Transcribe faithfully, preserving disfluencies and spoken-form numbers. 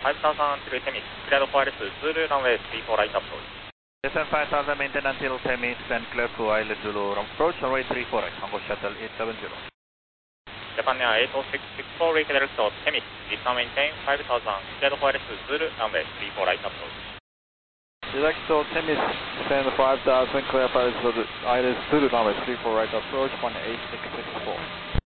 five thousand till Temis, cleared for L two, Zulu runway three four right approach. S M five thousand maintenance till Temis and clear to I L Zulu approach, runway three four right, Tango Shuttle eight seven zero. Japan Air eight oh six six four, reclear to Temis, return maintain five thousand, cleared for L two, Zulu runway three four right approach. Direct to Temis, descend five thousand, clear for I L Zulu runway three four right approach, one eight six six four.